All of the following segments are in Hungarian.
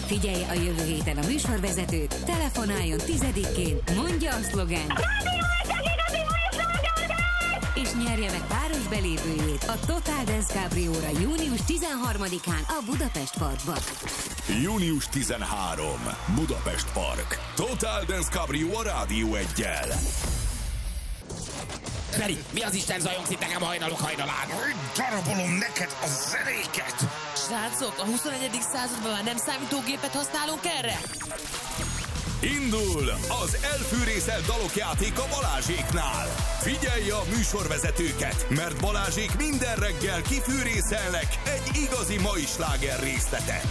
Figyelj a jövő héten a műsorvezetőt, telefonáljon 10-én, mondja a szlogent, és nyerje meg páros belépőjét a Total Dance Cabrióra június 13-án a Budapest Parkban. Június 13. Budapest Park. Total Dance Cabrió a Rádió 1-jel. Feri, mi az Isten zajongsz itt nekem hajnalok hajnalán? Darabolom neked a zenéket! Srácok, a 21. században már nem számítógépet használunk erre? Indul az elfűrészelt dalok játéka Balázséknál. Figyelj a műsorvezetőket, mert Balázsék minden reggel kifűrészelnek egy igazi mai sláger részletet.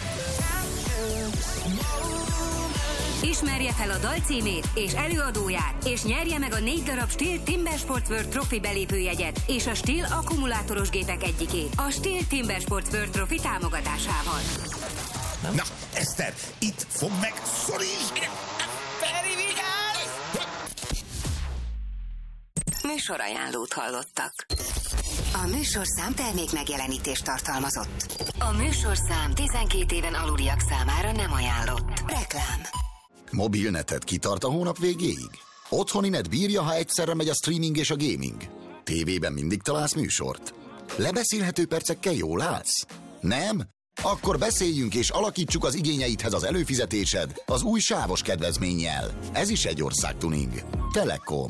Ismerje fel a dal címét és előadóját, és nyerje meg a 4 darab Stihl Timber Sports World Trophy belépőjegyet és a Stihl akkumulátoros gépek egyikét a Stihl Timber Sports World Trophy támogatásával. Na, Eszter, itt fog meg, szorítsd! Feri, vigyázz! Műsorajánlót hallottak. A műsorszám termék megjelenítést tartalmazott. A műsorszám 12 éven aluliak számára nem ajánlott. Reklám. Mobilneted kitart a hónap végéig? Otthoni net bírja, ha egyszerre megy a streaming és a gaming? Tévében mindig találsz műsort? Lebeszélhető percekkel jól állsz? Nem? Akkor beszéljünk és alakítsuk az igényeidhez az előfizetésed az új sávos kedvezménnyel. Ez is egy országtuning. Telekom.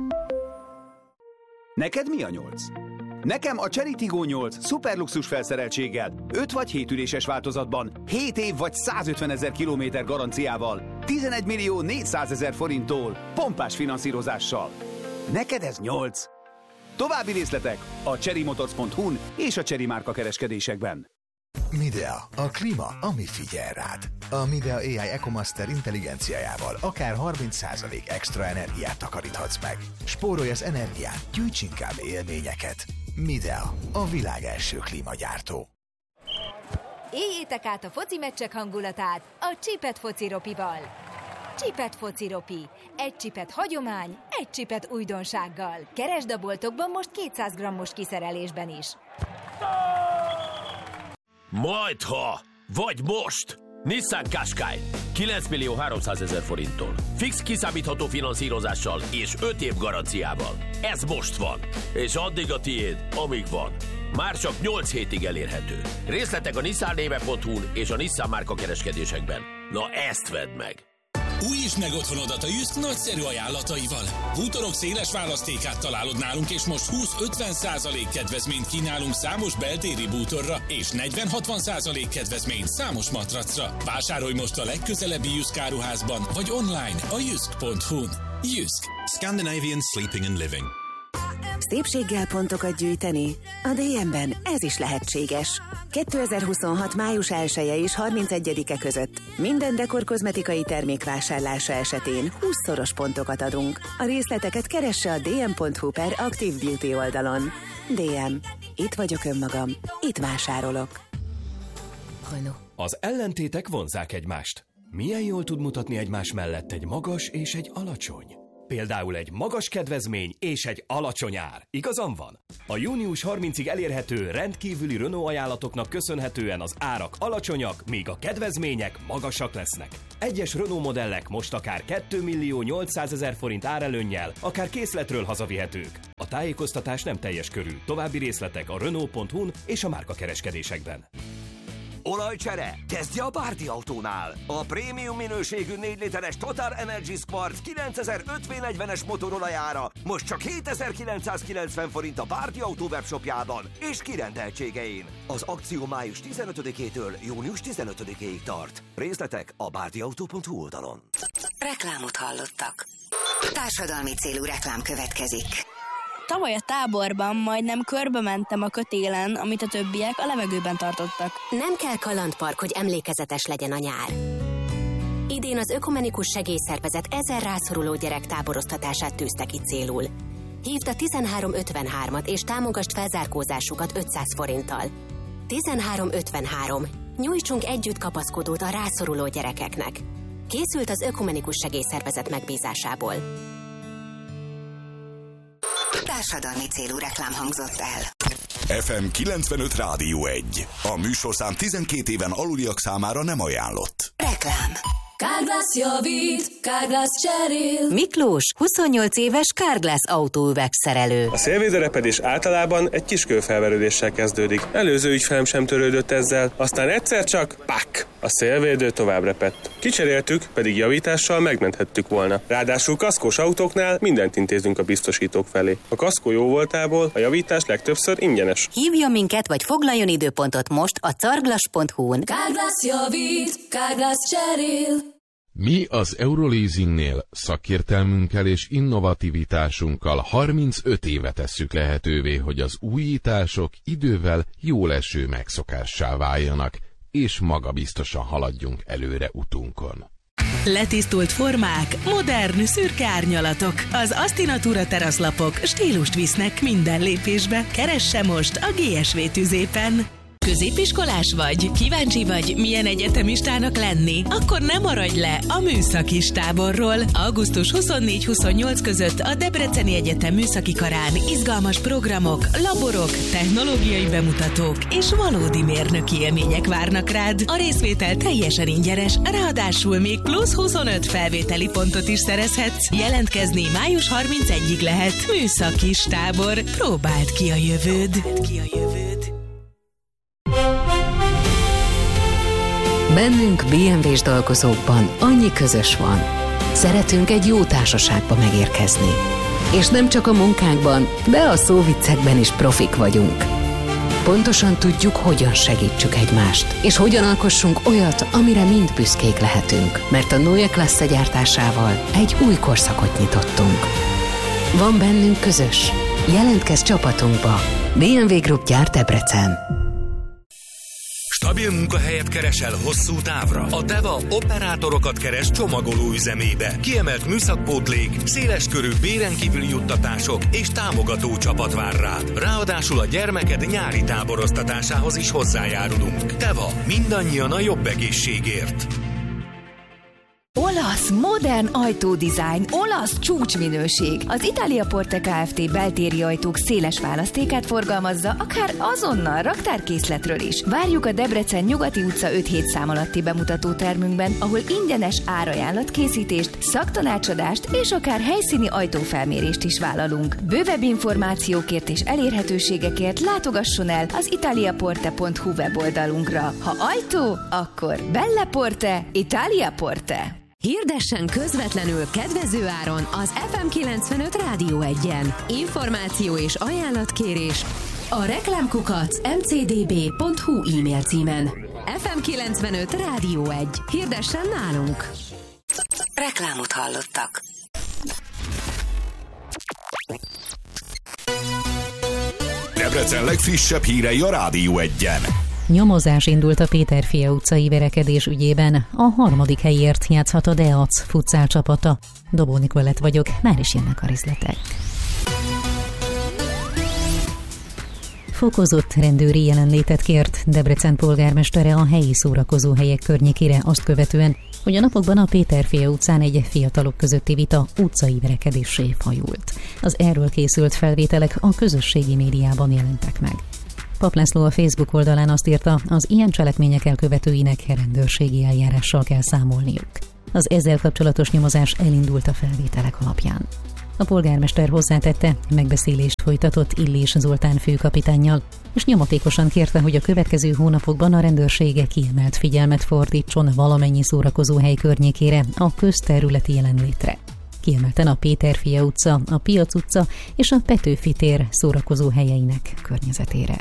Neked mi a 8? Nekem a Chery Tiggo 8 szuperluxus felszereltséggel, 5 vagy 7 üléses változatban, 7 év vagy 150 000 kilométer garanciával, 11 millió 400 000 forinttól, pompás finanszírozással. Neked ez 8? További részletek a cherrymotors.hu-n és a Chery márka kereskedésekben. Midea, a klíma, ami figyel rád. A Midea AI EcoMaster intelligenciájával akár 30% extra energiát takaríthatsz meg. Spórolj az energiát, gyűjts inkább élményeket. Midea, a világ első klímagyártó. Éljétek át a foci meccsek hangulatát a Csipet Foci Ropival. Csipet Foci Ropi. Egy csipet hagyomány, egy csipet újdonsággal. Keresd a boltokban most 200 g-os kiszerelésben is. Majdha, vagy most! Nissan Qashqai 9 millió 300 000 forinttól. Fix kiszámítható finanszírozással és 5 év garanciával. Ez most van. És addig a tiéd, amíg van. Már csak 8 hétig elérhető. Részletek a nissannéve.hu-n és a Nissan márka kereskedésekben. Na ezt vedd meg! Újítsd meg otthonodat a Jysk nagyszerű ajánlataival. Bútorok széles választékát találod nálunk, és most 20-50% kedvezményt kínálunk számos beltéri bútorra, és 40-60% kedvezményt számos matracra. Vásárolj most a legközelebbi Jysk áruházban, vagy online a jysk.hu-n. Jysk. Scandinavian Sleeping and Living. Szépséggel pontokat gyűjteni? A DM-ben ez is lehetséges. 2026. május 1-e és 31-e között minden dekorkozmetikai termék vásárlása esetén 20-szoros pontokat adunk. A részleteket keresse a dm.hu/Active Beauty oldalon. DM. Itt vagyok önmagam. Itt vásárolok. Renault. Az ellentétek vonzzák egymást. Milyen jól tud mutatni egymás mellett egy magas és egy alacsony? Például egy magas kedvezmény és egy alacsony ár. Igazam van? A június 30-ig elérhető rendkívüli Renault ajánlatoknak köszönhetően az árak alacsonyak, míg a kedvezmények magasak lesznek. Egyes Renault modellek most akár 2 millió 800 000 forint árelőnnyel, akár készletről hazavihetők. A tájékoztatás nem teljes körű. További részletek a Renault.hu-n és a márkakereskedésekben. Olajcsere? Kezdje a Bárdi Autónál! A prémium minőségű 4 literes Total Energy Spark 9005 V40-es motorolajára most csak 7990 forint a Bárdi Autó webshopjában és kirendeltségein. Az akció május 15-től június 15-ig tart. Részletek a bárdiautó.hu oldalon. Reklámot hallottak. Társadalmi célú reklám következik. Tavaly a táborban majdnem körbe mentem a kötélen, amit a többiek a levegőben tartottak. Nem kell kalandpark, hogy emlékezetes legyen a nyár. Idén az Ökumenikus Segélyszervezet 1000 rászoruló gyerek táboroztatását tűzte ki célul. Hívd a 1353-at és támogasd felzárkózásukat 500 forinttal. 1353. Nyújtsunk együtt kapaszkodót a rászoruló gyerekeknek. Készült az Ökumenikus Segélyszervezet megbízásából. Társadalmi célú reklám hangzott el. FM 95 Rádió 1. A műsorszám 12 éven aluliak számára nem ajánlott. Reklám. Carglass javít, Carglass cserél. Miklós, 28 éves Carglass autóüvegszerelő. A szélvédőrepedés általában egy kis kőfelverődéssel kezdődik. Előző ügyfelem sem törődött ezzel, aztán egyszer csak pak! A szélvédő tovább repett. Kicseréltük, pedig javítással megmenthettük volna. Ráadásul kaszkós autóknál mindent intézünk a biztosítók felé. A kaszkó jó voltából a javítás legtöbbször ingyenes. Hívjon minket, vagy foglaljon időpontot most a carglass.hu-n. Carglass javít, Carglass cserél. Mi az Euroleasingnél szakértelmünkkel és innovativitásunkkal 35 éve tesszük lehetővé, hogy az újítások idővel jóleső megszokássá váljanak, és magabiztosan haladjunk előre utunkon. Letisztult formák, modern, szürke árnyalatok. Az Astinatura teraszlapok stílust visznek minden lépésbe. Keresse most a GSV tüzépen! Középiskolás vagy? Kíváncsi vagy, milyen egyetemistának lenni? Akkor ne maradj le a műszakis táborról. Augusztus 24-28 között a Debreceni Egyetem műszaki karán izgalmas programok, laborok, technológiai bemutatók és valódi mérnöki élmények várnak rád. A részvétel teljesen ingyenes, ráadásul még plusz 25 felvételi pontot is szerezhetsz. Jelentkezni május 31-ig lehet. Műszakis tábor. Próbáld ki a jövőd. Bennünk BMW-s dolgozókban annyi közös van. Szeretünk egy jó társaságba megérkezni. És nem csak a munkánkban, de a szóviccekben is profik vagyunk. Pontosan tudjuk, hogyan segítsük egymást, és hogyan alkossunk olyat, amire mind büszkék lehetünk, mert a Neue Klasse gyártásával egy új korszakot nyitottunk. Van bennünk közös. Jelentkezz csapatunkba. BMW Group gyárt Debrecen. Stabil munkahelyet keresel hosszú távra? A Deva operátorokat keres csomagoló üzemébe. Kiemelt műszakpótlék, széleskörű béren kívüli juttatások és támogató csapat vár rád. Ráadásul a gyermeked nyári táboroztatásához is hozzájárulunk. Deva, mindannyian a jobb egészségért. Olasz, modern ajtódizájn, olasz csúcsminőség. Az Italia Porte Kft. Beltéri ajtók széles választékát forgalmazza, akár azonnal raktárkészletről is. Várjuk a Debrecen Nyugati utca 5-7 szám alatti bemutatótermünkben, ahol ingyenes árajánlatkészítést, szaktanácsadást és akár helyszíni ajtófelmérést is vállalunk. Bővebb információkért és elérhetőségekért látogasson el az italiaporte.hu weboldalunkra. Ha ajtó, akkor Belle Porte, Italia Porte. Hirdessen közvetlenül kedvező áron az FM 95 Rádió 1-en. Információ és ajánlatkérés a reklámkukac mcdb.hu e-mail címen. FM 95 Rádió 1. Hirdessen nálunk! Reklámot hallottak. Debrecen legfrissebb hírei a Rádió 1-en. Nyomozás indult a Péterfia utcai verekedés ügyében. A harmadik helyért játszhat a Deac futszál csapata. Dobó Nikolett vagyok, már is jönnek a részletek. Fokozott rendőri jelenlétet kért Debrecen polgármestere a helyi szórakozóhelyek környékére azt követően, hogy a napokban a Péterfia utcán egy fiatalok közötti vita utcai verekedéssé fajult. Az erről készült felvételek a közösségi médiában jelentek meg. Pap László a Facebook oldalán azt írta, az ilyen cselekmények elkövetőinek rendőrségi eljárással kell számolniuk. Az ezzel kapcsolatos nyomozás elindult a felvételek alapján. A polgármester hozzátette, megbeszélést folytatott Illés Zoltán főkapitánnyal, és nyomatékosan kérte, hogy a következő hónapokban a rendőrsége kiemelt figyelmet fordítson valamennyi szórakozóhely környékére, a közterületi jelenlétre. Kiemelten a Péterfia utca, a Piac utca és a Petőfi tér szórakozóhelyeinek környezetére.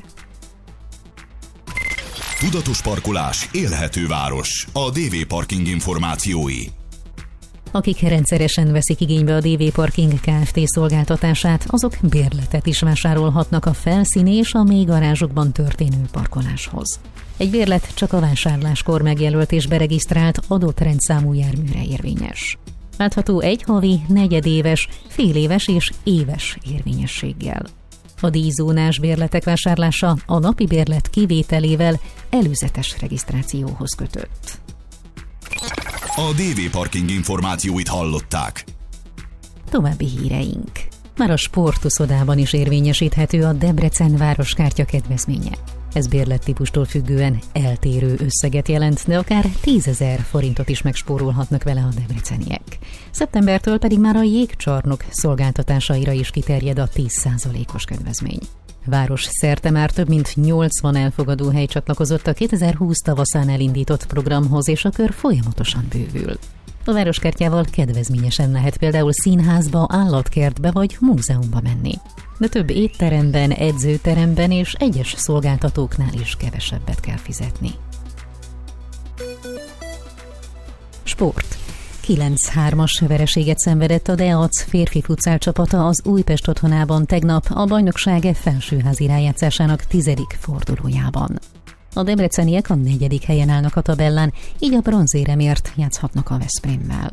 Tudatos parkolás, élhető város. A DV Parking információi. Akik rendszeresen veszik igénybe a DV Parking Kft. Szolgáltatását, azok bérletet is vásárolhatnak a felszíni és a mély garázsokban történő parkoláshoz. Egy bérlet csak a vásárláskor megjelölt és beregisztrált adott rendszámú járműre érvényes. Látható egy havi, negyedéves, féléves és éves érvényességgel. A díjzónás bérletek vásárlása a napi bérlet kivételével előzetes regisztrációhoz kötött. A DV Parking információit hallották. További híreink. Már a sportuszodában is érvényesíthető a Debrecen városkártya kedvezménye. Ez bérlettípustól függően eltérő összeget jelent, de akár 10 000 forintot is megspórolhatnak vele a debreceniek. Szeptembertől pedig már a jégcsarnok szolgáltatásaira is kiterjed a 10%-os kedvezmény. Város szerte már több mint 80 elfogadóhely csatlakozott a 2020 tavaszán elindított programhoz, és a kör folyamatosan bővül. A városkártyával kedvezményesen lehet például színházba, állatkertbe vagy múzeumba menni. De több étteremben, edzőteremben és egyes szolgáltatóknál is kevesebbet kell fizetni. Sport. 9-3-as vereséget szenvedett a Deac férfi futszál csapata az Újpest otthonában tegnap a bajnokság felsőházi rájátszásának 10. fordulójában. A debreceniek a 4. helyen állnak a tabellán, így a bronzéremért játszhatnak a Veszprémmel.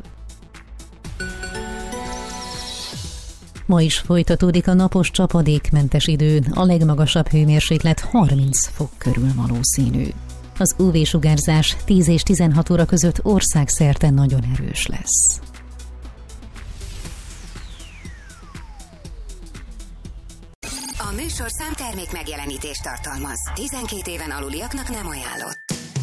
Ma is folytatódik a napos csapadékmentes idő, a legmagasabb hőmérséklet 30 fok körül valószínű. Az UV-sugárzás 10 és 16 óra között országszerte nagyon erős lesz. A műsorszám termék megjelenítést tartalmaz. 12 éven aluliaknak nem ajánlott.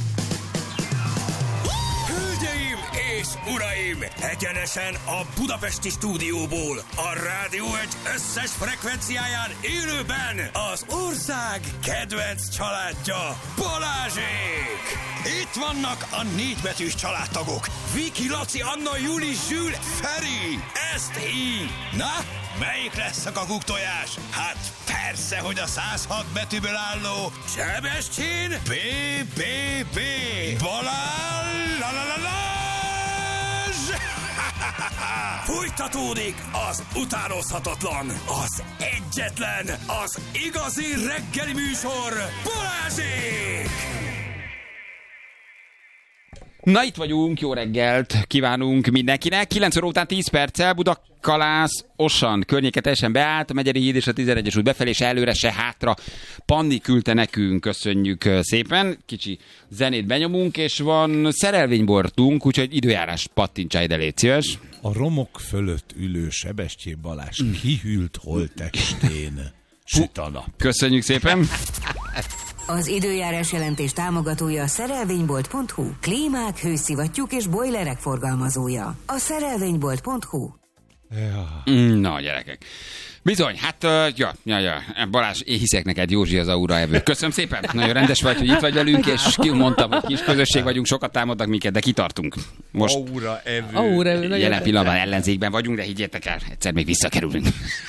Hölgyeim és uraim! Egyenesen a budapesti stúdióból, a Rádió Egy összes frekvenciáján élőben az ország kedvenc családja, Balázsék! Itt vannak a 4-betűs családtagok. Viki, Laci, Anna, Juli, Zsül, Feri. Ezt így. Na, melyik lesz a kakuktojás? Hát persze, hogy a 106 betűből álló Sebestyén BBB. Balázs! Fújtatódik az utánozhatatlan, az egyetlen, az igazi reggeli műsor, Balázsék! Na, itt vagyunk, jó reggelt kívánunk mindenkinek. 9 óra után 10 perccel Budakalász, Osan környéke teljesen beállt, a Megyeri híd és a 11-es út befelé, és előre se hátra. Panni küldte nekünk, köszönjük szépen. Kicsi zenét benyomunk, és van szerelvénybortunk, úgyhogy időjárás pattintsá ide, légy szíves. A romok fölött ülő Sebestyén Balázs kihűlt holttestén süt a nap. Köszönjük szépen. Az időjárás jelentés támogatója a szerelvénybolt.hu, klímák, hőszivattyúk és bojlerek forgalmazója. A szerelvénybolt.hu. Na, gyerekek. Bizony, hát, Balázs, én hiszek neked, Józsi az Aura evő. Köszönöm szépen, nagyon rendes vagy, hogy itt vagy velünk, és mondtam, hogy kis közösség vagyunk, sokat támadnak minket, de kitartunk. Most Aura evő. Jelen pillanatban ellenzékben vagyunk, de higgyétek el, egyszer még visszakerülünk.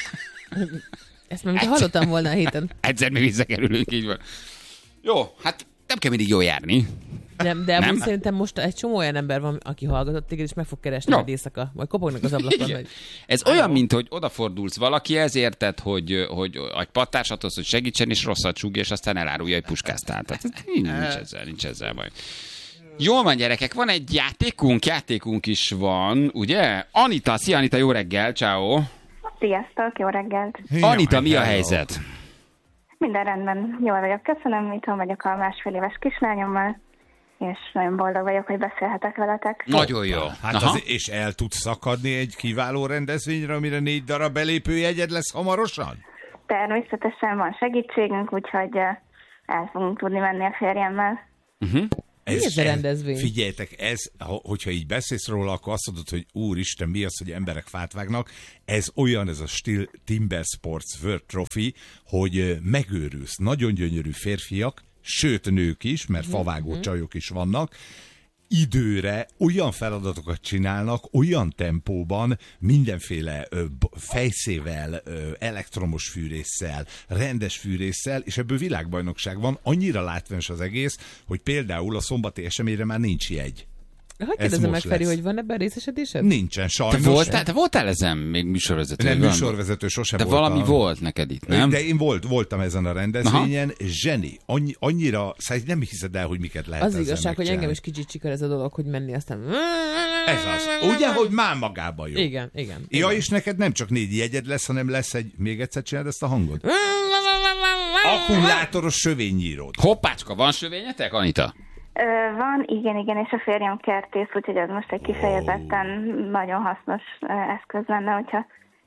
Ezt már hallottam volna a héten. Egyszer még visszakerülünk, így van. Jó, hát nem kell mindig jól járni. De amúgy szerintem most egy csomó olyan ember van, aki hallgatott téged, és meg fog keresni a éjszaka, vagy kopognak az ablakon. Vagy... Ez olyan, mint hogy odafordulsz valakihez, érted, hogy egy pattársathoz, hogy segítsen, és rosszat súgja, és aztán elárulja, hogy puskáztál. Nincs ezzel baj. Jól van, gyerekek, van egy játékunk is van, ugye? Anita, szia Anita, jó reggel, ciao. Sziasztok, jó reggelt. Anita, mi a helyzet? Minden rendben, jól vagyok, köszönöm, itthon vagyok a 1,5 éves kislányommal, és nagyon boldog vagyok, hogy beszélhetek veletek. Nagyon jó. Hát és el tudsz szakadni egy kiváló rendezvényre, amire 4 darab belépőjegyed lesz hamarosan? Természetesen van segítségünk, úgyhogy el fogunk tudni menni a férjemmel. Ez a rendezvény? Figyeljetek, hogyha így beszélsz róla, akkor azt mondod, hogy úristen, mi az, hogy emberek fát vágnak. Ez olyan, ez a Steel Timber Sports World Trophy, hogy megőrülsz. Nagyon gyönyörű férfiak, sőt nők is, mert favágó csajok is vannak, időre olyan feladatokat csinálnak, olyan tempóban, mindenféle fejszével, elektromos fűrésszel, rendes fűrésszel, és ebből világbajnokság van. Annyira látványos az egész, hogy például a szombati eseményre már nincs jegy. Hogy kérdezem meg, Feri, hogy van ebben részesedésed? Nincsen, sajnos. Te voltál ezen még műsorvezető? Nem, műsorvezető sosem de voltam. Valami volt neked itt, nem? De én voltam ezen a rendezvényen. Aha. Zseni. Annyira, szóval nem hiszed el, hogy miket lehet az igazság, hogy engem is kicsit csikar ez a dolog, hogy menni aztán... Ez az. Ugye, hogy már magában jó. Igen. Ja, és neked nem csak 4 jegyed lesz, hanem lesz egy... Még egyszer csináld ezt a hangot? Akkumulátoros sövényíród. Hoppácska, van sövényetek, Anita? Van, igen, és a férjem kertész, úgyhogy ez most egy kifejezetten nagyon hasznos eszköz lenne, hogyha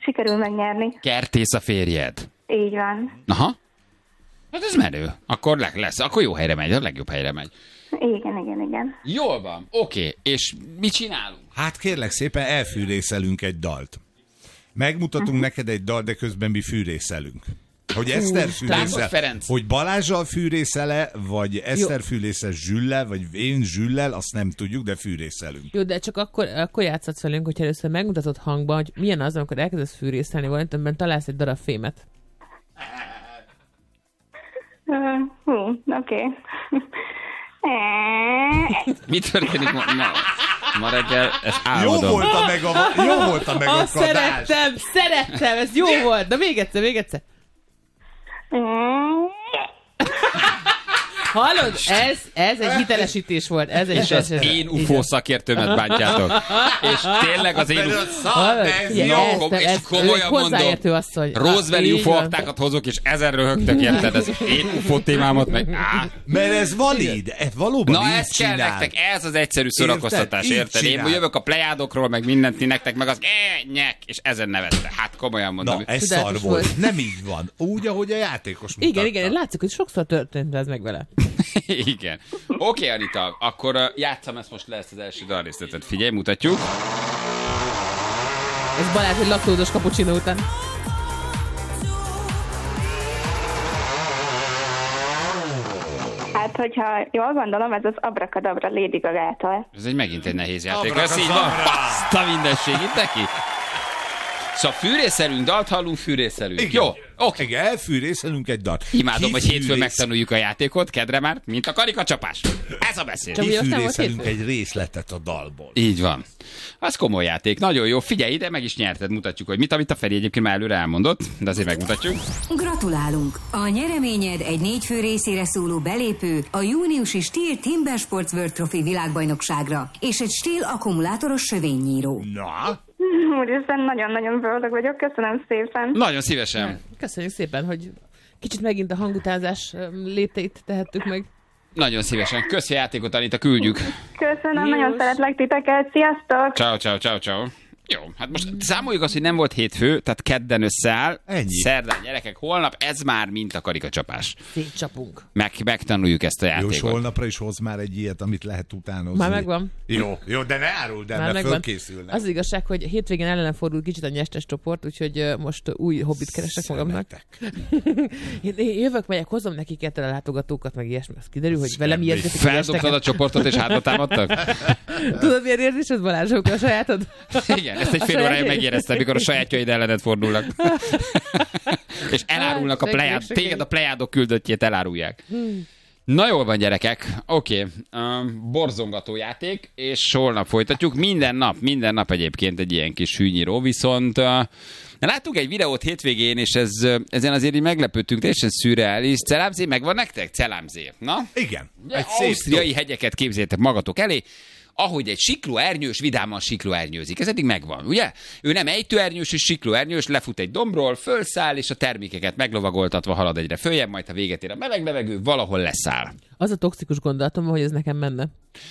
sikerül megnyerni. Kertész a férjed. Így van. Aha. Hát ez menő. Akkor lesz. Akkor jó helyre megy, a legjobb helyre megy. Igen. Jól van. Oké. És mit csinálunk? Hát kérlek szépen, elfűrészelünk egy dalt. Megmutatunk neked egy dalt, de közben mi fűrészelünk. Hogy Eszter fűrészel, hogy Balázsral fűrészele, vagy Eszter fűrészes Zsüllel, vagy én Zsüllel, azt nem tudjuk, de fűrészelünk. Jó, de csak akkor játszhatsz velünk, hogyha először megmutatod hangban, hogy milyen az, amikor elkezdesz fűrészelni valamit, amiben találsz egy darab fémet. Oké. Mit történik ma reggel? Ez álmodom. Jó volt a megadás. Szerettem, ez jó volt. De még egyszer. Hallod? Ez egy hitelesítés volt. És az én UFO szakértőmet bántjátok. És tényleg az én komolyan mondom, Roswell UFO aktákat hozok, és ezen röhögtök, érted? Ez én UFO témámat meg... Mert ez valid, ez valóban na ez kell nektek, ez az egyszerű szórakoztatás, érted? Én jövök a plejádokról, meg mindent nektek, meg az nyek, és ezen nevezte. Hát komolyan mondom. Na, ez szar volt. Nem így van. Úgy, ahogy a játékos mutatta. Igen, látszik, hogy sokszor történt ez meg vele. Igen. Oké, Anita, akkor játszam ezt most le, ezt az első dalrészletet. Figyelj, mutatjuk. Ez Balázs egy laktózos cappuccino után. Hát, hogyha jól gondolom, ez az Abracadabra Lady Gaga-tól. Ez megint egy nehéz játék. Ez így van. Azt a mindenség itt neki. Szóval fűrészelünk, dalt hallunk, fűrészelünk. Igen. Jó, oké. Igen, elfűrészelünk egy dalt. Imádom, hogy hétfőn megtanuljuk a játékot, kedre már, mint a karikacsapás. Ez a beszél. Kifűrészelünk egy részletet a dalból. Így van. Az komoly játék, nagyon jó. Figyelj ide, meg is nyerted, mutatjuk, hogy mit, amit a Feri egyébként már előre elmondott, de azért megmutatjuk. Gratulálunk! A nyereményed egy 4 fő részére szóló belépő a júniusi Stihl Timber Sports World Trophy világbajnokságra és egy Stihl akkumulátoros sövénynyíró. Na? Úristen, nagyon-nagyon boldog vagyok, köszönöm szépen. Nagyon szívesen. Köszönjük szépen, hogy kicsit megint a hangutázás lépteit tehettük meg. Nagyon szívesen. Köszi a játékot, Anita, küldjük. Köszönöm, nagyon szeretlek titeket, sziasztok! Ciao. Jó, hát most számoljuk azt, hogy nem volt hétfő, tehát kedden összeáll. Ennyi. Szerdán, gyerekek, holnap ez már mint a karikacsapás. Szétcsapunk. Megtanuljuk ezt a játékot. Jó, holnapra is hoz már egy ilyet, amit lehet utánozni. Már megvan. Jó, de ne áruld el, mert fölkészülnek. Az igazság, hogy hétvégén ellen fordul kicsit a nyestes csoport, úgyhogy most új hobbit keresek magamnak. Én jövök, megyek, hozom nekik a látogatókat, meg ilyesmi. Az kiderül, hogy velem ilyet. Feldobtad a csoportot, és hátba támadtak? Tudod, milyen érzés ez, Balázsok, a sajátod? Igen, ezt egy fél órája megéreztem, mikor a sajátjaid ellenet fordulnak. És elárulnak a plejádok, téged a plejádok küldöttjét elárulják. Na jól van, gyerekek. Oké. Borzongató játék, és holnap folytatjuk. Minden nap egyébként egy ilyen kis hűnyíró, viszont láttuk egy videót hétvégén, és ezen azért így meglepődtünk, teljesen szürreális. Celámzé, megvan nektek? Celámzé. Na? Igen. Egy ausztriai hegyeket képzeljétek magatok elé, ahogy egy siklóernyős vidáman siklóernyőzik. Ez eddig megvan, ugye? Ő nem ejtőernyős, és siklóernyős, lefut egy dombról, fölszáll, és a termékeket meglovagoltatva halad egyre följebb, majd ha véget ér a meleg levegő, valahol leszáll. Az a toxikus gondolatom, hogy ez nekem menne.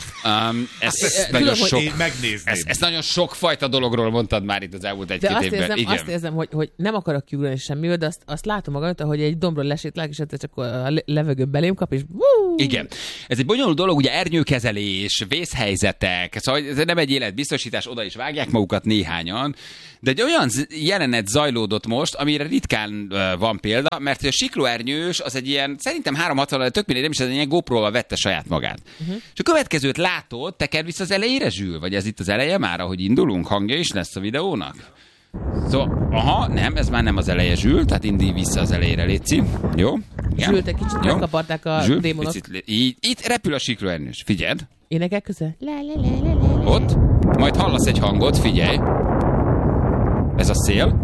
Ez nagyon sok fajta dologról mondtad már itt az elmúlt egy-két évben. De azt érzem, hogy nem akarok kiugrani semmivel, de azt látom magam, hogy egy dombról lesétlák, és egyszer csak a levegő belém kap, és igen. Ez egy bonyolult dolog, ugye ernyőkezelés, vészhelyzetek, szóval ez nem egy életbiztosítás, oda is vágják magukat néhányan, de egy olyan jelenet zajlódott most, amire ritkán van példa, mert a siklóernyős az egy ilyen, szerintem 360, tök mindegy, nem is ez egy ilyen GoPro-val vette saját magát. És a következőt látod, teker vissza az elejére, Zsül? Vagy ez itt az eleje már, ahogy indulunk? Hangja is lesz a videónak? Szóval, nem, ez már nem az eleje, Zsül, tehát indulj vissza az elejére, létszi. Jó? Zsül, te kicsit megkaparták a démonok. Itt repül a siklóernyős, figyeld. Énekel közel. Ott, majd hallasz egy hangot, figyelj. Ez a szél.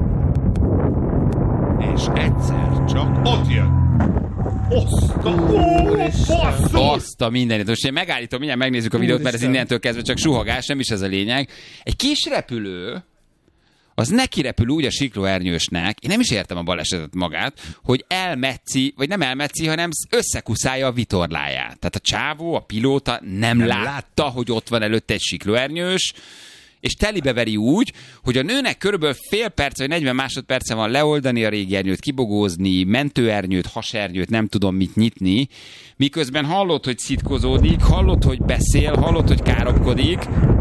És egyszer csak ott jön. Azt a mindenit. Most én megállítom, mindjárt megnézzük a videót, mert ez innentől kezdve csak suhogás, nem is ez a lényeg. Egy kis repülő, az neki repül úgy a siklóernyősnek, én nem is értem a balesetet magát, hogy elmetszi, vagy nem elmetszi, hanem összekuszálja a vitorláját. Tehát a csávó, a pilóta nem látta, hogy ott van előtte egy siklóernyős, és telibe veri úgy, hogy a nőnek körülbelül fél perc vagy 40 másodperce van leoldani a régi ernyőt, kibogózni, mentőernyőt, hasernyőt, nem tudom mit nyitni, miközben hallod, hogy szitkozódik, hallod, hogy beszél, hallod, hogy káromkodik,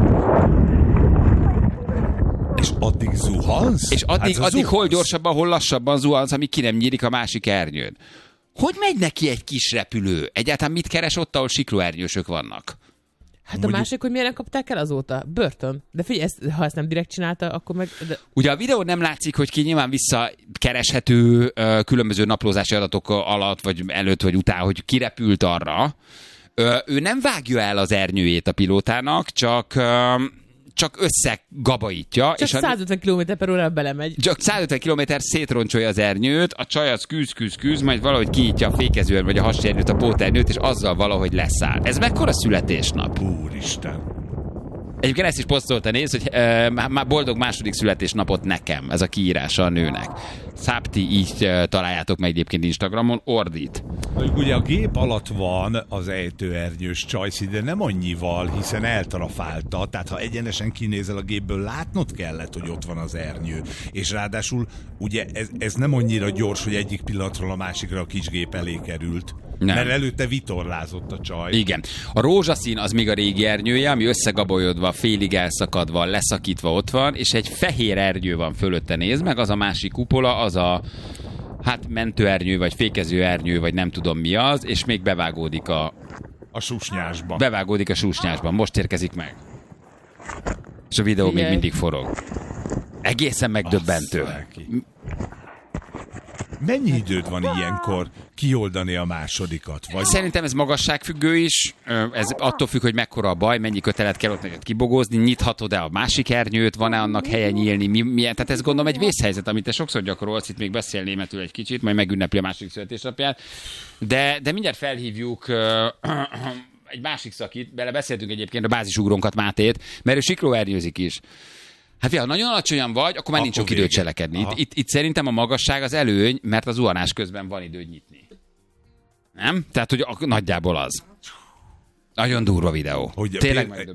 és addig zuhansz? És addig hol gyorsabban, hol lassabban zuhansz, amíg ki nem nyílik a másik ernyőd. Hogy megy neki egy kis repülő? Egyáltalán mit keres ott, ahol siklóernyősök vannak? Hát a másik, hogy miért nem kapták el azóta? Börtön. De figyelj, ha ezt nem direkt csinálta, akkor meg... De... Ugye a videón nem látszik, hogy ki nyilván visszakereshető különböző naplózási adatok alatt, vagy előtt, vagy után, hogy kirepült arra. Ő nem vágja el az ernyőjét a pilótának, csak összegabajítja. Csak 150 km/h belemegy. Csak 150 km szétroncsolja az ernyőt, a csaj az küzd, majd valahogy kinyitja a fékezőn, vagy a hasernyőt, a póternyőt, és azzal valahogy leszáll. Ez mekkora születésnap? Úristen! Egyébként ezt is posztolta, néz, hogy már boldog második születésnapot nekem, ez a kiírása a nőnek. Szápti, így találjátok meg egyébként Instagramon, ordít. Ugye a gép alatt van az ejtőernyős csajszi, de nem annyival, hiszen eltarafálta, tehát ha egyenesen kinézel a gépből, látnod kellett, hogy ott van az ernyő. És ráadásul ugye ez nem annyira gyors, hogy egyik pillanatról a másikra a kis gép elé került. Nem. Mert előtte vitorlázott a csaj. Igen. A rózsaszín az még a régi ernyője, ami összegabolyodva, félig elszakadva, leszakítva ott van, és egy fehér ernyő van fölötte, nézd meg, az a másik kupola, az a mentőernyő, vagy fékezőernyő, vagy nem tudom mi az, és még bevágódik a susnyásba. Bevágódik a susnyásban. Most érkezik meg. És a videó még mindig forog. Egészen megdöbbentő. Mennyi időd van ilyenkor kioldani a másodikat? Vagy... Szerintem ez magasságfüggő is, ez attól függ, hogy mekkora a baj, mennyi kötelet kell ott neked kibogózni, nyithatod-e a másik ernyőt, van-e annak helye nyílni, milyen, tehát ez gondolom egy vészhelyzet, amit te sokszor gyakorolsz, itt még beszél németül egy kicsit, majd megünnepli a második születésnapját, de mindjárt felhívjuk egy másik szakit, beszéltünk egyébként a bázisugrónkat, Mátét, mert ő siklóernyőzik is. Hát ha nagyon alacsonyan vagy, akkor már nincs sok időt cselekedni. Itt szerintem a magasság az előny, mert az zuhanás közben van időt nyitni. Nem? Tehát, hogy nagyjából az. Nagyon durva videó. Hogy tényleg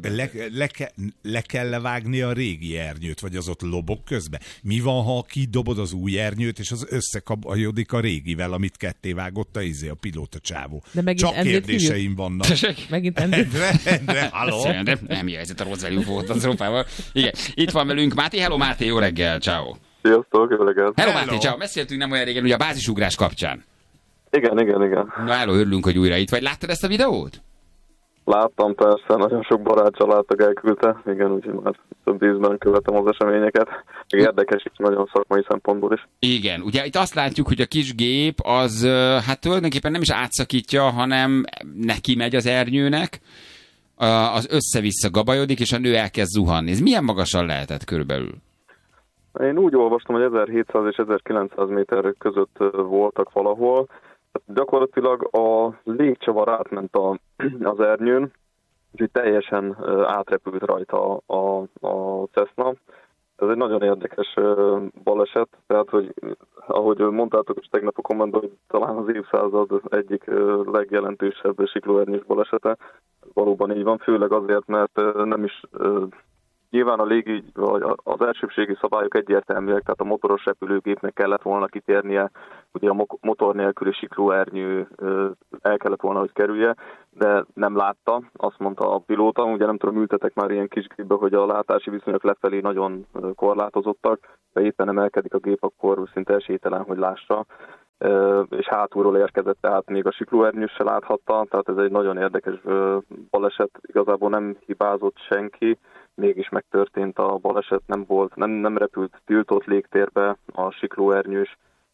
le kell levágni a régi ernyőt, vagy az ott lobog közben? Mi van, ha kidobod az új ernyőt, és az összekabajodik a régivel, amit ketté vágott a pilóta csávó? Csak kérdéseim vannak. Megint Endre, halló? Nem mi helyzet a Roswell katasztrófával. Igen, itt van velünk Máté. Hello Máté, jó reggel, ciao. Sziasztok, jó reggel. Hello Máté, ciao. Beszéltünk nem olyan régen, ugye a bázisugrás kapcsán. Igen. Na, hello, örülünk, hogy újra itt vagy. Láttad ezt a videót? Láttam, persze, nagyon sok barát családtag elküldte, igen, úgyhogy már több ízben követem az eseményeket. Még érdekes is, nagyon szakmai szempontból is. Igen, ugye itt azt látjuk, hogy a kis gép az hát tulajdonképpen nem is átszakítja, hanem neki megy az ernyőnek, az össze-vissza gabajodik, és a nő elkezd zuhanni. Ez milyen magasan lehetett körülbelül? Én úgy olvastam, hogy 1700 és 1900 méter között voltak valahol. Gyakorlatilag a légcsavar átment az ernyőn, úgyhogy teljesen átrepült rajta a Cessna. Ez egy nagyon érdekes baleset, tehát, hogy ahogy mondtátok is tegnap a kommentben, hogy talán az évszázad egyik legjelentősebb siklóernyős balesete. Valóban így van, főleg azért, mert nem is... Nyilván a légi, vagy az elsőbségi szabályok egyértelműek, tehát a motoros repülőgépnek kellett volna kitérnie, ugye a motor nélküli siklóernyő el kellett volna, hogy kerülje, de nem látta, azt mondta a pilóta, ugye nem tudom, ültetek már ilyen kis gépbe, hogy a látási viszonyok lefelé nagyon korlátozottak, de éppen emelkedik a gép, akkor szinte esélytelen, hogy lássa, és hátulról érkezett, tehát még a siklóernyős se láthatta, tehát ez egy nagyon érdekes baleset, igazából nem hibázott senki, mégis megtörtént a baleset, nem repült tiltott légtérbe a siklóernyős.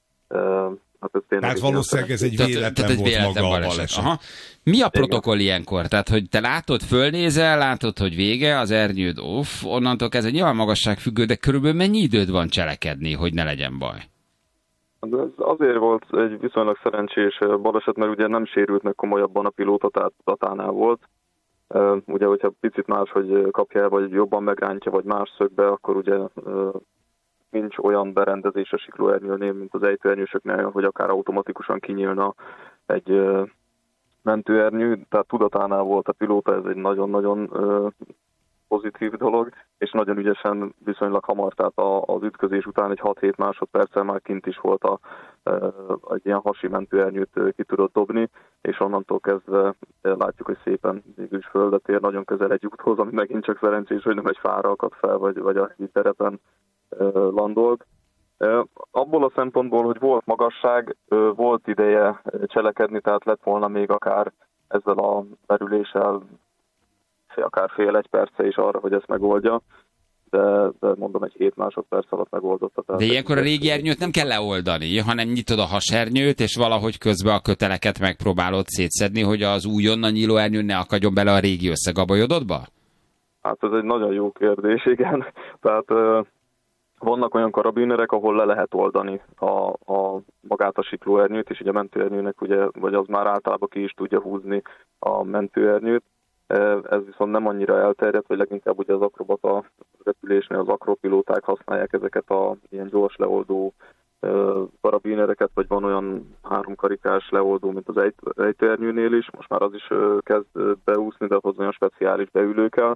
Tehát valószínűleg ez egy véletlen volt maga a baleset. Aha. Mi a protokoll ilyenkor? Tehát, hogy te látod, fölnézel, látod, hogy vége, az ernyőd onnantól kezdve nyilván magasságfüggő, de körülbelül mennyi időd van cselekedni, hogy ne legyen baj? Ez azért volt egy viszonylag szerencsés baleset, mert ugye nem sérült meg komolyabban a pilóta, tehát Tatánál volt. Ugye, hogyha picit máshogy kapja el, vagy jobban megrántja, vagy más szögbe, akkor ugye nincs olyan berendezés a siklóernyőnél, mint az ejtőernyősöknél, hogy akár automatikusan kinyílna egy mentőernyő. Tehát tudatánál volt a pilóta, ez egy nagyon-nagyon pozitív dolog, és nagyon ügyesen viszonylag hamar, tehát az ütközés után egy 6-7 másodperccel már kint is volt egy ilyen hasi mentőernyőt ki tudott dobni, és onnantól kezdve látjuk, hogy szépen végül is földet ér, nagyon közel egy úthoz, ami megint csak szerencsés, hogy nem egy fára akadt fel, vagy a terepen landolt. Abból a szempontból, hogy volt magasság, volt ideje cselekedni, tehát lett volna még akár ezzel a merüléssel akár fél-egy perce is arra, hogy ezt megoldja, de mondom, egy 7 másodperc alatt megoldotta. De ilyenkor a régi ernyőt nem kell leoldani, hanem nyitod a hasernyőt, és valahogy közben a köteleket megpróbálod szétszedni, hogy az újonnan nyíló ernyő ne akadjon bele a régi összegabajododba? Hát ez egy nagyon jó kérdés, igen. Tehát vannak olyan karabinerek, ahol le lehet oldani magát a siklóernyőt, és ugye a mentőernyőnek, ugye, vagy az már általában ki is tudja húzni a mentőernyőt. Ez viszont nem annyira elterjedt, vagy leginkább ugye az akrobata repülésnél az akropilóták használják ezeket a ilyen gyors leoldó karabinereket, vagy van olyan 3 karikás leoldó, mint az ejtőernyőnél is, most már az is kezd beúszni, de ahhoz olyan speciális beülő kell.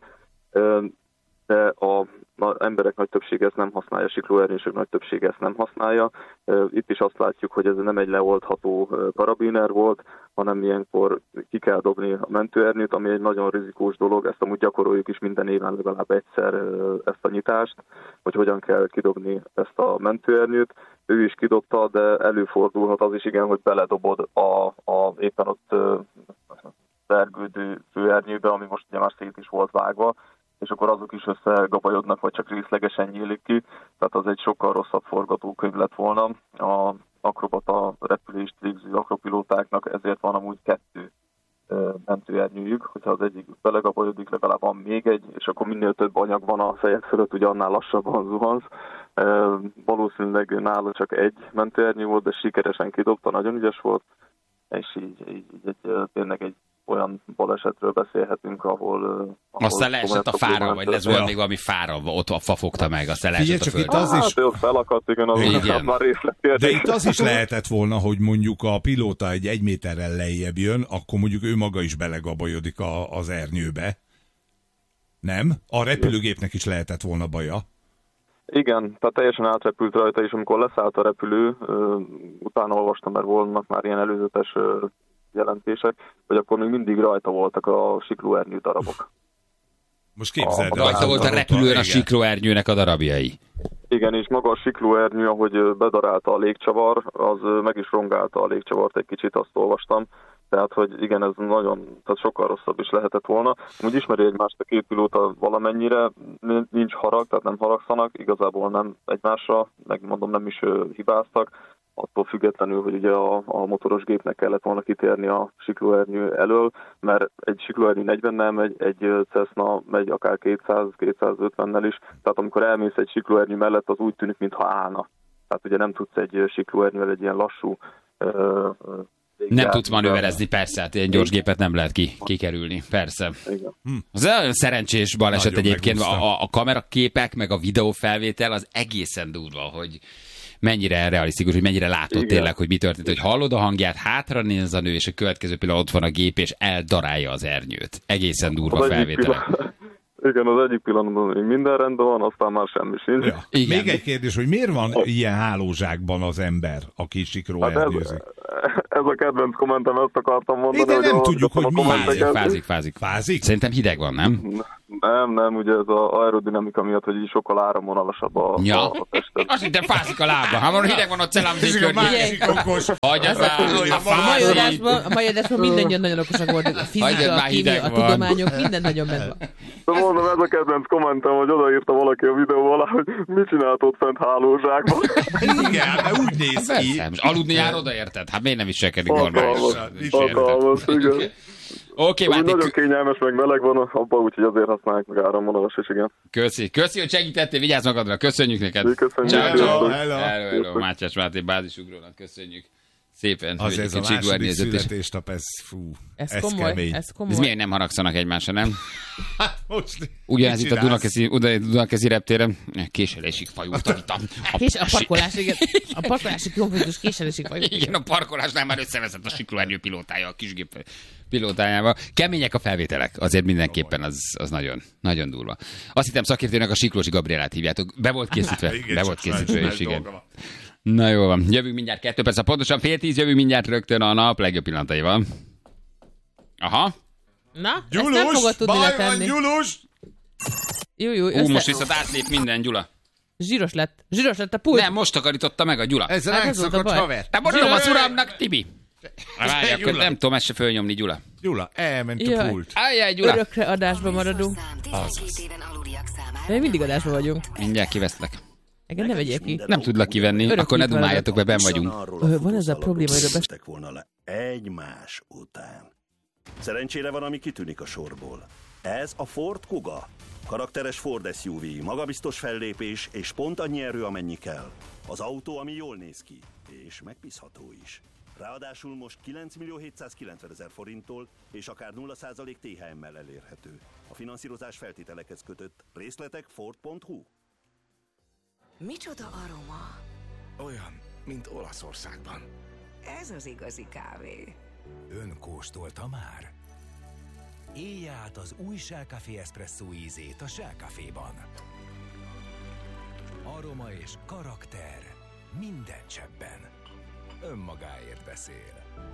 De az emberek nagy többsége ezt nem használja, siklóernyősök nagy többsége ezt nem használja. Itt is azt látjuk, hogy ez nem egy leoldható karabiner volt, hanem ilyenkor ki kell dobni a mentőernyőt, ami egy nagyon rizikós dolog, ezt amúgy gyakoroljuk is minden éven legalább egyszer ezt a nyitást, hogy hogyan kell kidobni ezt a mentőernyőt. Ő is kidobta, de előfordulhat az is, igen, hogy beledobod éppen ott vergődő főernyőbe, ami most ugye már szét is volt vágva, és akkor azok is összegabajodnak, vagy csak részlegesen nyílik ki, tehát az egy sokkal rosszabb forgatókönyv lett volna. A akrobata repülést végző akropilótáknak ezért van amúgy 2 mentőernyőjük, hogyha az egyik belegabajodik, legalább van még egy, és akkor minél több anyag van a fejek fölött, ugye annál lassabban zuhansz. Valószínűleg nála csak egy mentőernyő volt, de sikeresen kidobta, nagyon ügyes volt, és így tényleg egy olyan balesetről beszélhetünk, ahol aztán leesett a fára, vagy lezuhant még valami fára, ott a fa fogta meg, aztán leesett a földre. Az is felakadt, igen, már részletkérdés. De itt az is lehetett volna, hogy mondjuk a pilóta egy méterrel lejjebb jön, akkor mondjuk ő maga is belegabajodik az ernyőbe. Nem? A repülőgépnek is lehetett volna baja. Igen, tehát teljesen átrepült rajta, és amikor leszállt a repülő, utána olvastam, mert voltak már ilyen előzetes jelentések, hogy akkor még mindig rajta voltak a siklóernyő darabok. Most képzeld el. Rajta volt a repülőn a siklóernyőnek a darabjai. Igen, és maga a siklóernyő, ahogy bedarálta a légcsavar, az meg is rongálta a légcsavart egy kicsit, azt olvastam. Tehát, hogy igen, ez tehát sokkal rosszabb is lehetett volna. Úgy ismeri egymást a két pilóta valamennyire, nincs harag, tehát nem haragszanak, igazából nem egymásra, megmondom, nem is hibáztak. Attól függetlenül, hogy ugye a motoros gépnek kellett volna kitérni a siklóernyő elől, mert egy siklóernyő 40-nel megy, egy Cessna megy akár 200-250-nel is, tehát amikor elmész egy siklóernyő mellett, az úgy tűnik, mintha állna. Tehát ugye nem tudsz egy siklóernyővel egy ilyen lassú... nem tudsz manőverezni, persze, hát ilyen gyors gépet nem lehet kikerülni, persze. Igen. Az olyan szerencsés baleset Nagyon egyébként, megúszta. a kameraképek, meg a videófelvétel az egészen durva, hogy mennyire realisztikus, hogy mennyire látod tényleg, hogy mi történt, hogy hallod a hangját, hátra néz a nő, és a következő pillanat ott van a gép, és eldarálja az ernyőt. Egészen durva felvételek. Igen, az egyik pillanatban még minden rendben van, aztán már semmi sincs. Ja. Még egy kérdés, hogy miért van ilyen hálózsákban az ember, aki siklóernyőzik? Ez a kedvenc kommentem, ezt akartam mondani. De nem tudjuk, hogy mi. Fázik. Szerintem hideg van, nem? Nem, ugye ez az aerodinamika miatt, hogy így sokkal áramvonalasabb a testet. Azt hittem fázik a lába. Ha van hideg van, ott szelámzik környék. Hagyj az a mai adásban mindannyian nagyon okosak voltak. A fizika, a kémia, a tudományok, minden nagyon megvan. De mondom, ez a kedvenc kommentem, hogy odaírta valaki a videó alá, hogy mit csinált ott fent hálózsákban. Igen, mert úgy néz ki. Persze, aludni jár oda, érted? Hát miért nem viselkedik normálisan? Igen. Oké, Máté. Nagyon kényelmes, meg meleg van abban, úgyhogy azért használják meg áramvonalas is, igen. Köszi, hogy segítettél, vigyázz magadra, köszönjük neked. Köszönjük. Hello. Mátyás Máté bázisugrónak, köszönjük. Szépen. Az ez a második születésnap, ez komoly, kemény. ez komoly. Ez miért nem haragszanak egymásra, nem? Hát most ugyanez itt a Dunakeszi reptéren. Késelésig fajultak itt a parkolási konfliktus késelésig fajult. Igen, a parkolásnál már összeveszett a siklóernyő pilótája a kisgép pilótájával. Kemények a felvételek, azért mindenképpen az nagyon, nagyon durva. Azt hittem szakértőnek a Siklósi Gabrielát hívjátok. Be volt készítve. Be volt készítve is, igen. Na jó van, jövünk mindjárt 2 perc, pontosan 9:30, jövünk mindjárt rögtön a nap legjobb pillanataival. Aha. Na, Gyulus, ezt nem fogod tudni baj letenni. van, Gyulus! Jó, most viszont átlép minden, Gyula. Zsíros lett a pult. Nem, most takarította meg a Gyula. Ez ránk szakadt haver. De mondom az uramnak, Tibi. Várj, akkor nem tudom ezt se fölnyomni, Gyula. Gyula, elment a pult. Ajjaj, Gyula. Örökre adásba maradunk. De mi mindig adásba vagyunk. Mindjárt kiveszlek. Engem ne vegyél ki. Nem tudlak kivenni, akkor ne dumáljatok be, benn vagyunk. Van ez a probléma, hogy beszéltek volna le egymás után. Szerencsére van, ami kitűnik a sorból. Ez a Ford Kuga. Karakteres Ford SUV, magabiztos fellépés és pont annyi erő, amennyi kell. Az autó, ami jól néz ki, és megbízható is. Ráadásul most 9.790.000 forinttól és akár 0% THM-mel elérhető. A finanszírozás feltételekhez kötött. Részletek Ford.hu. Micsoda aroma? Olyan, mint Olaszországban. Ez az igazi kávé. Ön kóstolta már? Élje át az új Shell Café Espresso ízét a Shell Caféban. Aroma és karakter minden cseppben. Önmagáért beszél.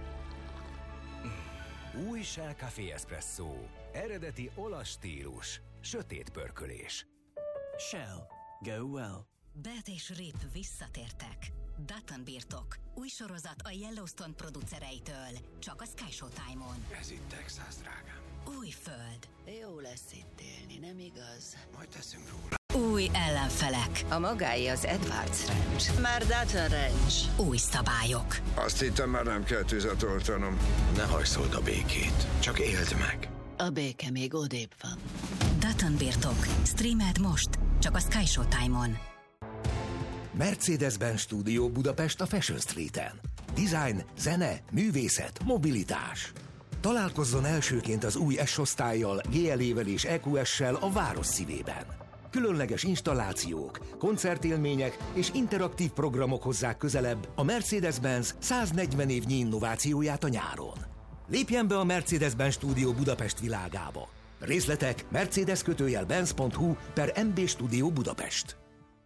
Új Shell Café Espresso. Eredeti olasz stílus. Sötét pörkölés. Shell. Go well. Belt és Rip visszatértek. Dutton birtok. Új sorozat a Yellowstone producereitől. Csak a Sky Showtime-on. Ez itt Texas, drágám. Új föld. Jó lesz itt élni, nem igaz? Majd teszünk róla. Új ellenfelek. A magáé az Edwards Ranch. Már Dutton Ranch. Új szabályok. Azt hittem, már nem kell tüzet oltanom. Ne hajszold a békét, csak éld meg. A béke még odébb van. Dutton birtok. Streamed most. Csak a Sky Showtime-on. Mercedes-Benz Studio Budapest a Fashion Street-en. Design, zene, művészet, mobilitás. Találkozzon elsőként az új S-osztállyal, GLE-vel és EQS-sel a város szívében. Különleges installációk, koncertélmények és interaktív programok hozzák közelebb a Mercedes-Benz 140 évnyi innovációját a nyáron. Lépjen be a Mercedes-Benz Studio Budapest világába. Részletek mercedes-benz.hu/MB Studio Budapest.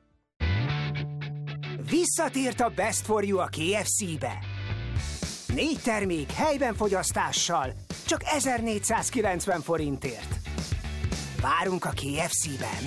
Visszatért a Best for You a KFC-be. 4 termék helyben fogyasztással, csak 1490 forintért. Várunk a KFC-ben.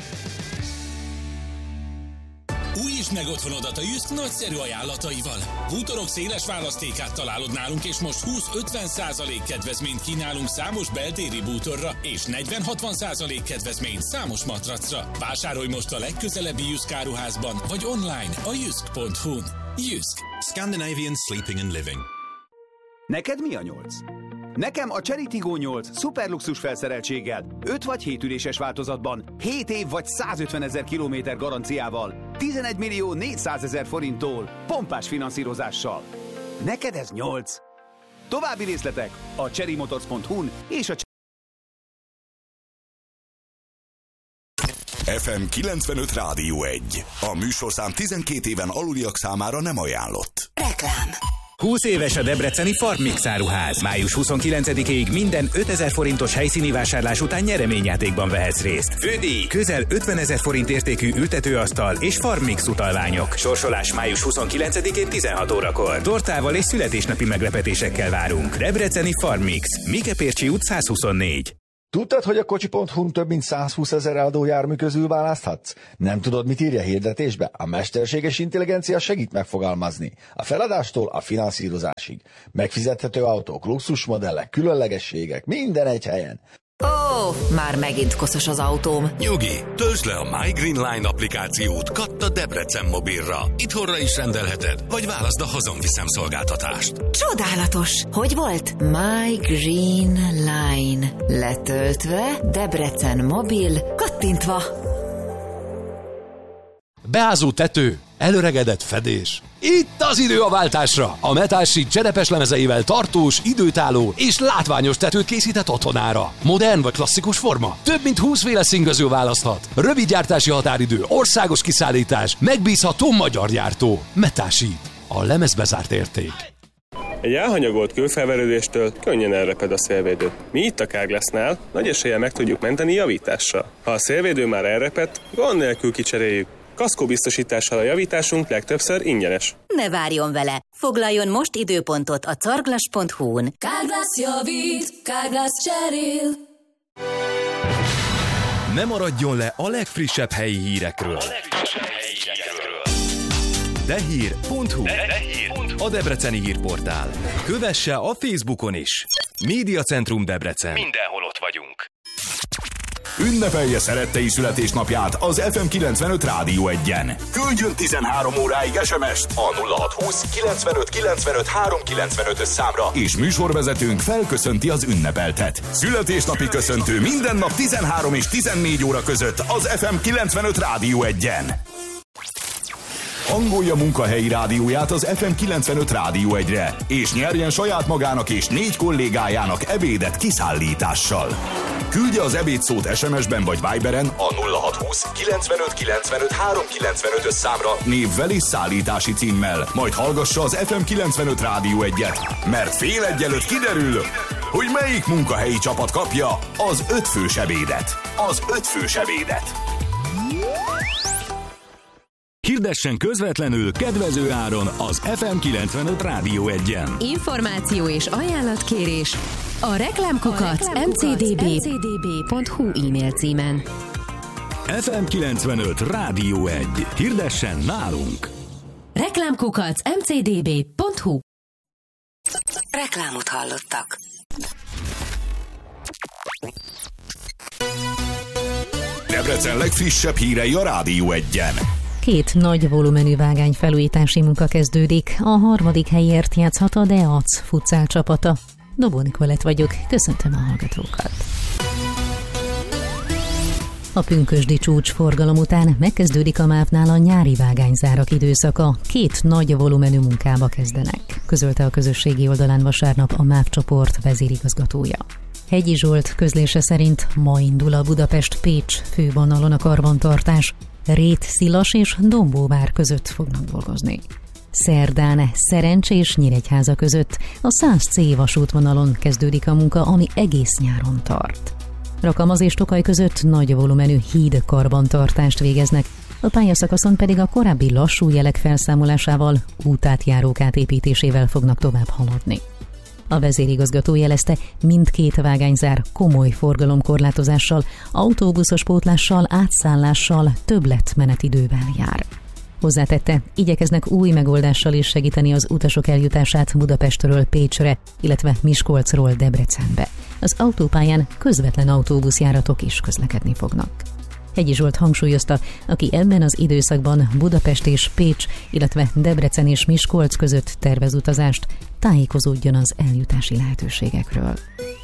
Újítsd meg otthonodat a Jysk nagyszerű ajánlataival. Bútorok széles választékát találod nálunk, és most 20-50% kedvezményt kínálunk számos beltéri bútorra, és 40-60% kedvezményt számos matracra. Vásárolj most a legközelebbi Jysk áruházban, vagy online a jysk.hu-n. Jysk. Scandinavian Sleeping and Living. Neked mi a 8? Nekem a Chery Tiggo 8 szuperluxus felszereltséggel, 5 vagy 7 üléses változatban, 7 év vagy 150 000 kilométer garanciával, 11.400.000 forinttól, pompás finanszírozással. Neked ez 8. További részletek a cherrymotors.hu-n és a FM 95 Rádió 1. A műsorszám 12 éven aluliak számára nem ajánlott. Reklám. 20 éves a debreceni Farmmix áruház. Május 29-ig minden 5000 forintos helyszíni vásárlás után nyereményjátékban vehetsz részt. Fődíj, közel 50 000 forint értékű ültetőasztal és Farmmix utalványok. Sorsolás május 29-én 16 órakor. Tortával és születésnapi meglepetésekkel várunk. Debreceni Farmmix. Mike Pércsi út 124. Tudtad, hogy a kocsi.hu-n több mint 120 000 eladó jármű közül választhatsz? Nem tudod, mit írja hirdetésbe? A mesterséges intelligencia segít megfogalmazni. A feladástól a finanszírozásig. Megfizethető autók, luxusmodellek, különlegességek, minden egy helyen. Már megint koszos az autóm. Nyugi, töltsd le a My Green Line applikációt Katta Debrecen mobilra. Itthonra is rendelheted, vagy válaszd a hazonviszem szolgáltatást. Csodálatos! Hogy volt? My Green Line. Letöltve, Debrecen mobil, kattintva. Beázó tető, Előregedett fedés. Itt az idő a váltásra! A Metal Sheet cserepes lemezeivel tartós, időtálló és látványos tetőt készített otthonára. Modern vagy klasszikus forma? Több mint 20 féle színközül választhat. Rövid gyártási határidő, országos kiszállítás, megbízható magyar gyártó. Metal Sheet. A lemezbezárt érték. Egy elhanyagolt kőfelverődéstől könnyen elreped a szélvédő. Mi itt a Carglassnál nagy eséllyel meg tudjuk menteni javítással. Ha a szélvédő már elrepedt, gond nélkül kicseréljük. Kaszkóbiztosítással a javításunk legtöbbször ingyenes. Ne várjon vele! Foglaljon most időpontot a carglass.hu-n. Carglass javít, Carglass cserél. Ne maradjon le a legfrissebb helyi hírekről. Dehír.hu, a debreceni hírportál. Kövesse a Facebookon is. Médiacentrum Debrecen. Mindenhol ott vagyunk. Ünnepelje szerettei születésnapját az FM 95 Rádió 1-en. Küldjön 13 óráig SMS-t a 0620 95 95 395-ös számra, és műsorvezetőnk felköszönti az ünnepeltet. Születésnapi köszöntő minden nap 13 és 14 óra között az FM 95 Rádió 1-en. Hangolja munkahelyi rádióját az FM 95 Rádió 1-re, és nyerjen saját magának és 4 kollégájának ebédet kiszállítással. Küldje az ebédszót SMS-ben vagy Viberen a 0620 95 95 395-ös számra névvel és szállítási címmel, majd hallgassa az FM 95 Rádió 1-et, mert fél egy előtt kiderül, hogy melyik munkahelyi csapat kapja az 5 fős ebédet. Az 5 fős ebédet. Hirdessen közvetlenül kedvező áron az FM 95 Rádió 1-en. Információ és ajánlatkérés a reklámkukac mcdb.hu e-mail címen. FM 95 Rádió 1. Hirdessen nálunk! Reklámkukac mcdb.hu. Reklámot hallottak. Debrecen legfrissebb hírei a Rádió 1-en. 2 nagy volumenű vágányfelújítási munka kezdődik. A 3. helyért játszhat a Deac futszál csapata. Dobó Nikolett vagyok, köszöntöm a hallgatókat. A pünkösdi csúcsforgalom után megkezdődik a MÁV-nál a nyári vágányzárak időszaka. 2 nagy volumenű munkába kezdenek, közölte a közösségi oldalán vasárnap a MÁV csoport vezérigazgatója. Hegyi Zsolt közlése szerint ma indul a Budapest-Pécs fővonalon a karbantartás. Rét, Szilas és Dombóvár között fognak dolgozni. Szerdán Szerencs és Nyíregyháza között a 100C vasútvonalon kezdődik a munka, ami egész nyáron tart. Rakamaz és Tokaj között nagy volumenű híd karbantartást végeznek, a pályaszakaszon pedig a korábbi lassú jelek felszámolásával, útátjárók átépítésével fognak tovább haladni. A vezérigazgató jelezte, mindkét vágányzár komoly forgalomkorlátozással, autóbuszos pótlással, átszállással, többletmenetidővel jár. Hozzátette, igyekeznek új megoldással is segíteni az utasok eljutását Budapestről Pécsre, illetve Miskolcról Debrecenbe. Az autópályán közvetlen autóbuszjáratok is közlekedni fognak. Hegyi Zsolt hangsúlyozta, aki ebben az időszakban Budapest és Pécs, illetve Debrecen és Miskolc között tervez utazást, tájékozódjon az eljutási lehetőségekről.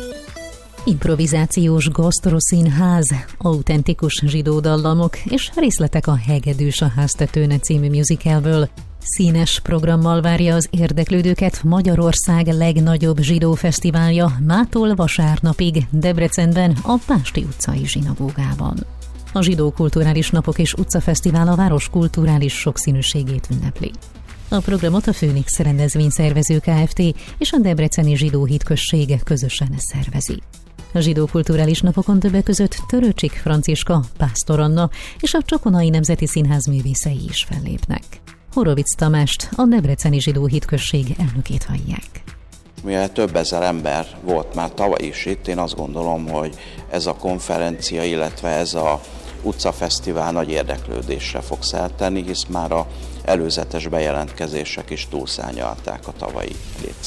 Improvizációs gasztroszínház, autentikus zsidó dallamok és részletek a Hegedűs a háztetőn című musicalből. Színes programmal várja az érdeklődőket Magyarország legnagyobb zsidó fesztiválja mától vasárnapig Debrecenben a Pásti utcai zsinagógában. A Zsidó Kulturális Napok és Utcafesztivál a város kulturális sokszínűségét ünnepli. A programot a Főnix rendezvényszervező Kft. És a Debreceni Zsidó Hitközség közösen szervezi. A Zsidó Kulturális Napokon többek között Törőcsik Franciska, Pásztor Anna és a Csokonai Nemzeti Színház művészei is fellépnek. Horovics Tamást, a Debreceni Zsidó Hitközség elnökét hallják. Mivel több ezer ember volt már tavaly is itt, én azt gondolom, hogy ez a konferencia, illetve ez a utcafesztivál nagy érdeklődésre fog szert tenni, hisz már a előzetes bejelentkezések is túlszárnyalták a tavalyi létszámot.